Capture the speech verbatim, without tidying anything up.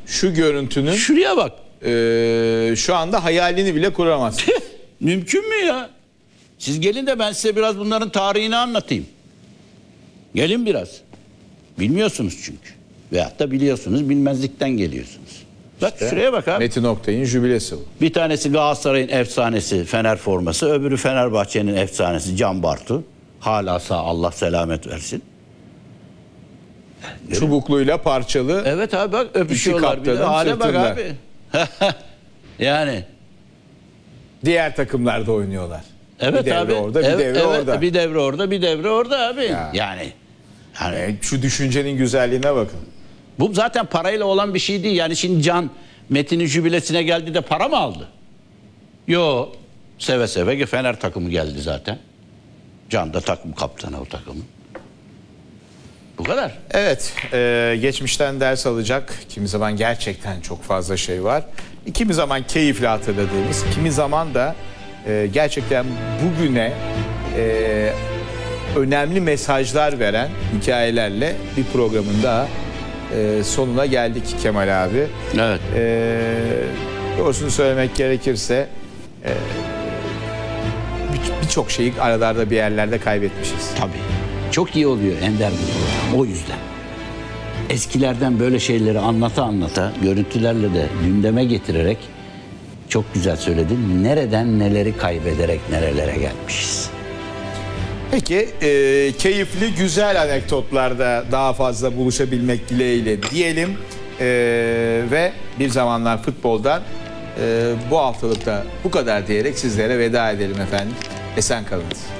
şu görüntünün Şuraya bak. e, şu anda hayalini bile kuramaz. Mümkün mü ya? Siz gelin de ben size biraz bunların tarihini anlatayım. Gelin biraz. Bilmiyorsunuz çünkü. Veyahut da biliyorsunuz, bilmezlikten geliyorsunuz. Bak şuraya bak abi. Metin Oktay'ın jübilesi bu. Bir tanesi Galatasaray'ın efsanesi Fener forması, öbürü Fenerbahçe'nin efsanesi Can Bartu. Hala sağ, Allah selamet versin. Çubukluyla parçalı. Evet abi bak öpüşüyorlar bir de. kaptanın Hale bak sırtında. abi. Yani. Diğer takımlarda oynuyorlar. Evet bir devre abi. orada, bir evet, devre evet, orada. Bir devre orada, bir devre orada abi. Ya. Yani. Yani E, şu düşüncenin güzelliğine bakın. bu zaten parayla olan bir şey değil. Yani şimdi Can Metin'in jübilesine geldi de para mı aldı? Yo. Seve seve Fener takımı geldi zaten. Can da takım kaptanı o takımın. Bu kadar. Evet, e, geçmişten ders alacak. Kimi zaman gerçekten çok fazla şey var. Kimi zaman keyifle hatırladığımız, kimi zaman da e, gerçekten bugüne e, önemli mesajlar veren hikayelerle bir programın daha e, sonuna geldik Kemal abi. Evet. E, doğrusunu söylemek gerekirse e, bir- birçok şeyi aralarda bir yerlerde kaybetmişiz. Tabii. Çok iyi oluyor Ender bu program. O yüzden. Eskilerden böyle şeyleri anlata anlata, görüntülerle de gündeme getirerek çok güzel söyledin. Nereden neleri kaybederek nerelere gelmişiz. Peki e, keyifli güzel anekdotlarda daha fazla buluşabilmek dileğiyle diyelim. E, ve bir zamanlar futboldan e, bu haftalıkta bu kadar diyerek sizlere veda edelim efendim. Esen kalınız.